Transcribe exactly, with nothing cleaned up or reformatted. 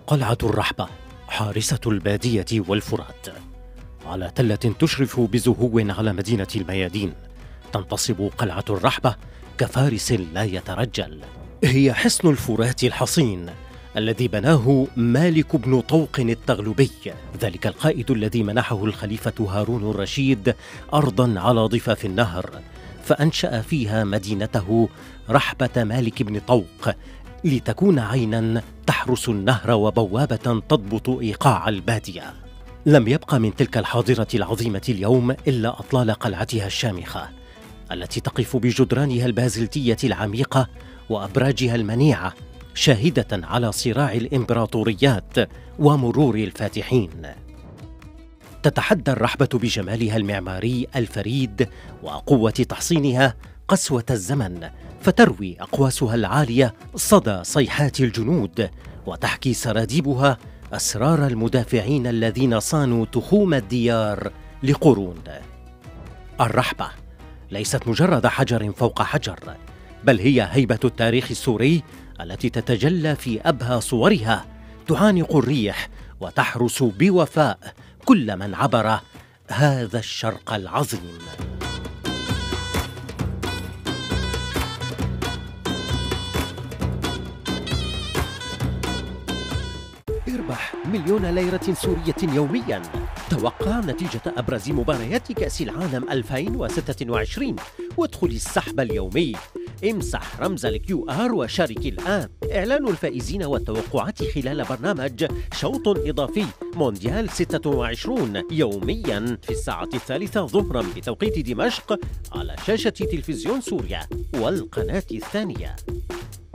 قلعة الرحبة حارسة البادية والفرات، على تلة تشرف بزهو على مدينة الميادين. تنتصب قلعة الرحبة كفارس لا يترجل. هي حصن الفرات الحصين الذي بناه مالك بن طوق التغلبي، ذلك القائد الذي منحه الخليفة هارون الرشيد أرضاً على ضفاف النهر، فأنشأ فيها مدينته رحبة مالك بن طوق لتكون عيناً تحرس النهر وبوابة تضبط إيقاع البادية. لم يبق من تلك الحاضرة العظيمة اليوم إلا أطلال قلعتها الشامخة التي تقف بجدرانها البازلتية العميقة وأبراجها المنيعة، شاهدة على صراع الإمبراطوريات ومرور الفاتحين. تتحدى الرحبة بجمالها المعماري الفريد وقوة تحصينها قسوة الزمن، فتروي أقواسها العالية صدى صيحات الجنود، وتحكي سراديبها أسرار المدافعين الذين صانوا تخوم الديار لقرون. الرحبة ليست مجرد حجر فوق حجر، بل هي هيبة التاريخ السوري التي تتجلى في أبهى صورها، تعانق الريح وتحرس بوفاء كل من عبر هذا الشرق العظيم. اربح مليون ليرة سورية يومياً. توقع نتيجة أبرز مباريات كأس العالم ألفين وستة وعشرين وادخل السحب اليومي. امسح رمز الكيو آر وشارك الآن. إعلان الفائزين والتوقعات خلال برنامج شوط إضافي مونديال ستة وعشرين يومياً في الساعة الثالثة ظهراً بتوقيت دمشق على شاشة تلفزيون سوريا والقناة الثانية.